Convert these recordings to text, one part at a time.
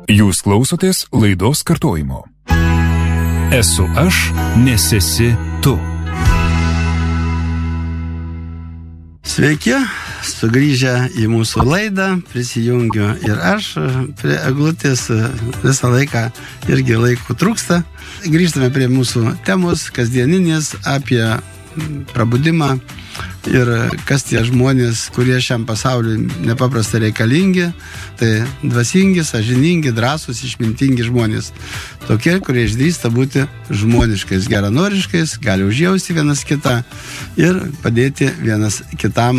Jūs klausotės laidos kartojimo. Esu aš, nes esi tu. Sveiki, sugrįžę į mūsų laidą, prisijungiu ir aš prie eglutės visą laiką irgi laiko trūksta. Grįžtame prie mūsų temos kasdieninės apie prabudimą ir kas tie žmonės, kurie šiam pasauliu nepaprastai reikalingi, tai dvasingi, sąžiningi, drąsūs, išmintingi žmonės. Tokie, kurie išdrįsta būti žmoniškais, geranoriškais, gali užjausti vienas kitą ir padėti vienas kitam,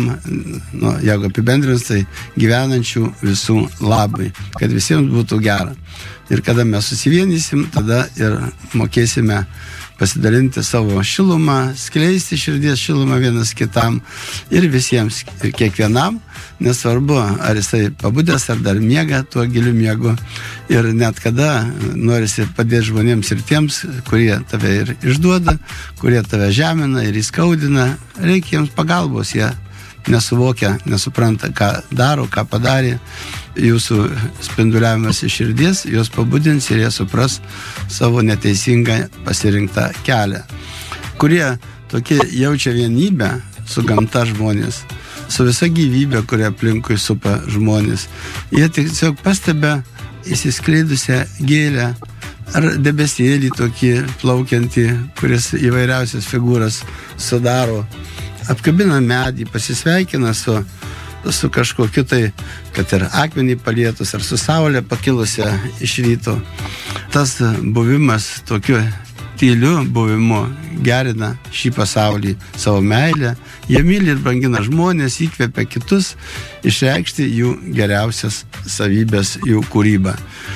jeigu apibendrinus, tai gyvenančių visų labai, kad visiems būtų gera. Ir kada mes susivienysim, tada ir mokėsime pasidalinti savo šilumą, skleisti širdies šilumą vienas kitam ir visiems, ir kiekvienam, nesvarbu, ar jisai pabudęs, ar dar miega tuo giliu miegu. Ir net kada norisi padėti žmonėms ir tiems, kurie tave ir išduoda, kurie tave žemina ir įskaudina, reikia jiems pagalbos, jie nesuvokia, nesupranta, ką daro, ką padarė. Jūsų spinduliavimas iš širdies, jos pabudins ir jie supras savo neteisingą pasirinktą kelią. Kurie tokie jaučia vienybę su gamta žmonės, su visa gyvybė, kurie aplinkui supa žmonės. Jie tiesiog pastebė įsiskleidusią gėlę ar debesėlį tokį plaukiantį, kuris įvairiausias figūras sudaro. Apkabina medį, pasisveikina su kažkokiu tai, kad ir akmenį palietus, ar su saulė pakilusią iš ryto. Tas buvimas tokiu tyliu buvimu gerina šį pasaulį, savo meilę. Jie myli ir brangina žmonės, įkvepia kitus išreikšti jų geriausias savybės, jų kūrybą.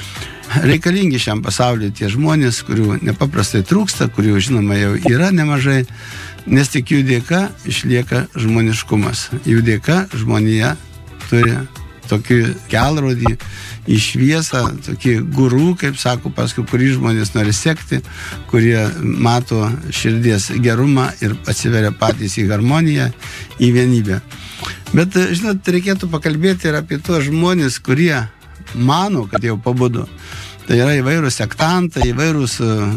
Reikalingi šiam pasauliu tie žmonės, kurių nepaprastai trūksta, kurių žinoma jau yra nemažai, nes tik jų dėka išlieka žmoniškumas. Jų dėka žmonija turi tokį kelrodį į šviesą, tokį gurų, kaip sako, paskui kurį žmonės nori sekti, kurie mato širdies gerumą ir atsiveria patys į harmoniją, į vienybę. Bet, žinot, reikėtų pakalbėti ir apie tuos žmonės, kurie mano, kad jau pabudo. Tai yra įvairūs sektantai, įvairūs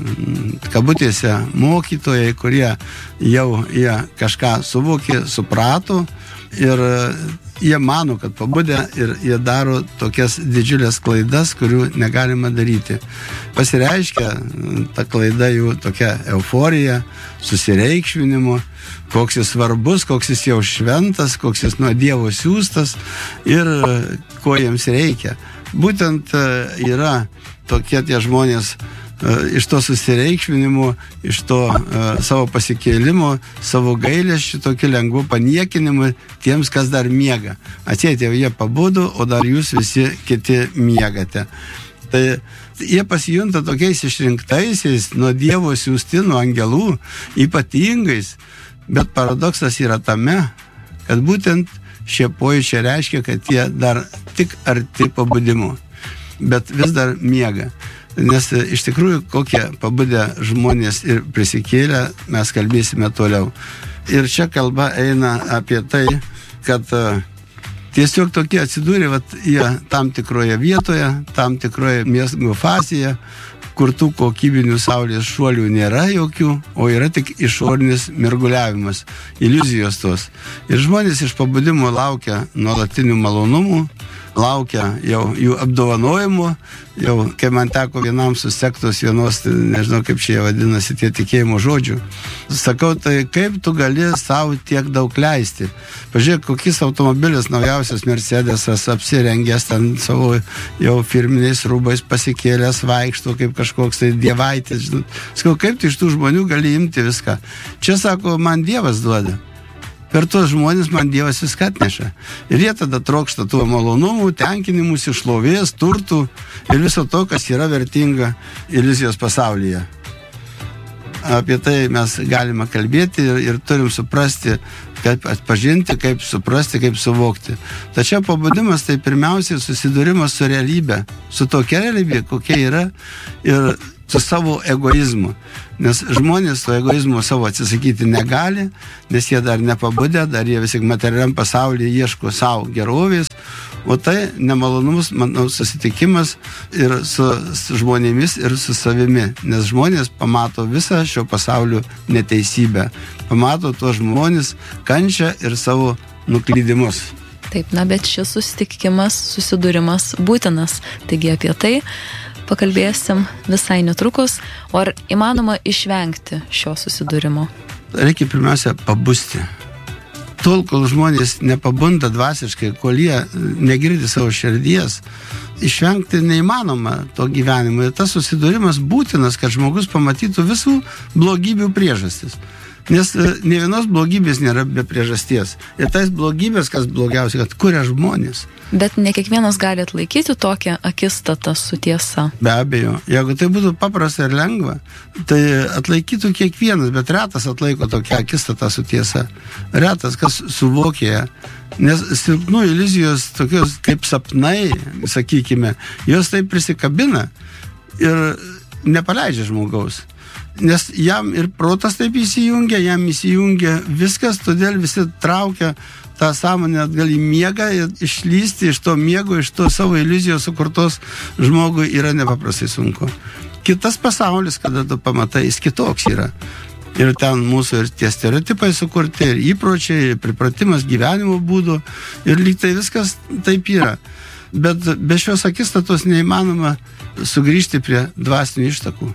kabutėse mokytojai, kurie jau jie kažką suvokė, suprato ir jie mano, kad pabudę ir jie daro tokias didžiulės klaidas, kurių negalima daryti. Pasireiškia ta klaida jų tokia euforija, susireikšminimu, koks jis svarbus, koks jis jau šventas, koks jis nuo Dievo siųstas ir ko jiems reikia. Būtent yra tokie tie žmonės iš to susireikšminimo, iš to savo pasikėlimo, savo gailesčių, tokiu lengvu paniekinimu tiems, kas dar miega. Atseit, jau jie pabudo, o dar jūs visi kiti miegate. Tai jie pasijunta tokiais išrinktaisiais, nuo Dievo siųsti, nuo angelų, ypatingais, bet paradoksas yra tame, kad būtent šie pojūčiai reiškia, kad jie dar tik arti pabudimo, bet vis dar miega. Nes iš tikrųjų, kokie pabudę žmonės ir prisikėlę, mes kalbėsime toliau. Ir čia kalba eina apie tai, kad tiesiog tokie atsidūrė, jie tam tikroje vietoje, tam tikroje miego fazėje, kur tų kokybinių saulės šuolių nėra jokių, o yra tik išorinis mirguliavimas, iliuzijos tos. Ir žmonės iš pabudimo laukia nuolatinių malonumų, laukia jau jų apdovanojimų, jau, kai man teko vienam susektos vienos, nežinau kaip čia vadinasi, tie tikėjimo žodžių. Sakau, tai kaip tu gali savo tiek daug leisti? Pažiūrėk, kokis automobilis naujausias Mercedesas apsirengęs ten savo jau firminiais rūbais pasikėlęs, vaikšto kaip kažkoks tai dievaitis. Sakau, kaip tu iš tų žmonių gali imti viską? Čia, sako, man Dievas duoda. Per tuos žmonės man Dievas viską atneša. Ir jie tada trokšta tų malonumų, tenkinimus, šlovės, turtų ir viso to, kas yra vertinga iliuzijos pasaulyje. Apie tai mes galime kalbėti ir turim suprasti, kaip atpažinti, kaip suprasti, kaip suvokti. Tačiau pabudimas tai pirmiausiai susidūrimas su realybė, su tokia realybė, kokia yra, ir su savo egoizmu. Nes žmonės to egoizmo savo atsisakyti negali, nes jie dar nepabudę, dar jie vis tik materialiam pasaulyje ieško savo gerovės, o tai nemalonumus, manau, susitikimas ir su žmonėmis, ir su savimi, nes žmonės pamato visą šio pasaulio neteisybę, pamato tuos žmonės kančią ir savo nuklydimus. Taip, bet šis susitikimas, susidūrimas būtinas, taigi apie tai pakalbėsim visai netrukus. O ar įmanoma išvengti šio susidūrimo? Reikia pirmiausia pabusti. Tol, kol žmonės nepabunda dvasiškai, kol jie negirdi savo širdies, išvengti neįmanoma to gyvenimo. Ir tas susidūrimas būtinas, kad žmogus pamatytų visų blogybių priežastis. Nes ne vienos blogybės nėra be priežasties. Ir tais blogybės, kas blogiausia, kad kuria žmonės. Bet ne kiekvienas gali atlaikyti tokią akistatą su tiesa. Be abejo. Jeigu tai būtų paprasta ir lengva, tai atlaikytų kiekvienas, bet retas atlaiko tokią akistatą su tiesa. Retas, kas suvokia. Nes silpnų iliuzijos, tokios kaip sapnai, sakykime, jos taip prisikabina ir nepaleidžia žmogaus. Nes jam ir protas taip įsijungia, jam įsijungia viskas, todėl visi traukia tą sąmonę atgal į miegą ir išlysti iš to miego, iš to savo iliuzijos sukurtos žmogui yra nepaprastai sunku. Kitas pasaulis, kada tu pamatai, jis kitoks yra. Ir ten mūsų ir tie stereotipai sukurti, ir įpročiai, ir pripratimas gyvenimo būdų, ir lyg tai viskas taip yra. Bet be šios akistatos neįmanoma sugrįžti prie dvasinių ištakų.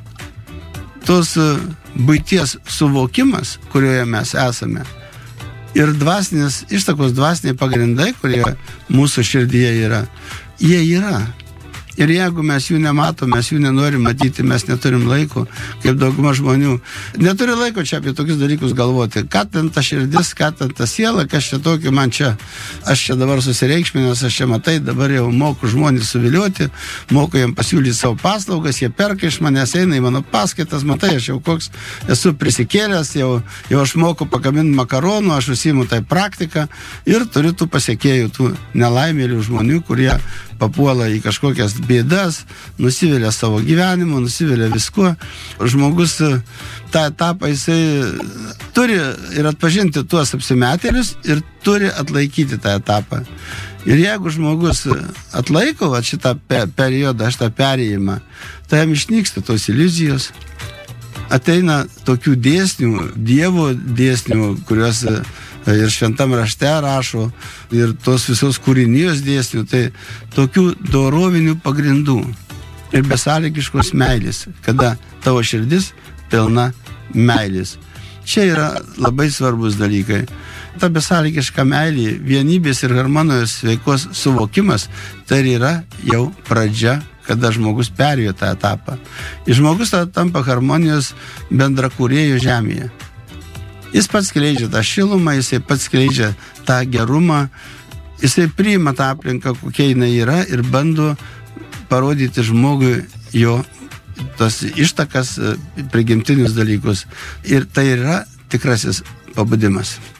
Tos buities suvokimas, kurioje mes esame, ir dvasinės ištakos, dvasiniai pagrindai, kurie mūsų širdyje yra, jie yra. Ir jeigu mes jų nematom, mes jų nenorim matyti, mes neturim laiko, kaip dauguma žmonių, neturi laiko čia apie tokius dalykus galvoti. Ką ten ta širdis, ką ten ta siela, kas čia tokio man čia, aš čia dabar susireikšminęs, aš čia matai, dabar jau moku žmonės suvilioti, moku jiem pasiūlyti savo paslaugas, jie perka iš manęs, eina į mano paskaitas, matai, aš jau koks esu prisikėlęs, jau aš moku pagaminti makaronų, aš užsiimu tai praktiką ir turiu tų pasiekėjų, tų nelaimėlių žmonių, kurie papuola į kažkokias bėdas, nusivilia savo gyvenimu, nusivilia viskuo. Žmogus tą etapą jisai turi ir atpažinti tuos apsimetėlius ir turi atlaikyti tą etapą. Ir jeigu žmogus atlaiko šitą periodą, šitą perėjimą, tai jam išnyksta tos iliuzijos. Ateina tokių dėsnių, Dievo dėsnių, kuriuos ir šventam rašte rašo, ir tos visos kūrinijos dėsnių, tai tokių dorovinių pagrindų ir besąlygiškos meilės, kada tavo širdis pilna meilės. Čia yra labai svarbus dalykai. Ta besąlygiška meilė, vienybės ir harmonijos sveikos suvokimas, tai yra jau pradžia, kada žmogus perėjo tą etapą. Ir žmogus tampa harmonijos bendrakūrėjų žemėje. Jis pats skleidžia tą šilumą, jisai pats skleidžia tą gerumą, jisai priima tą aplinką, kokia jinai yra ir bando parodyti žmogui jo tos ištakas, prigimtinius dalykus. Ir tai yra tikrasis pabudimas.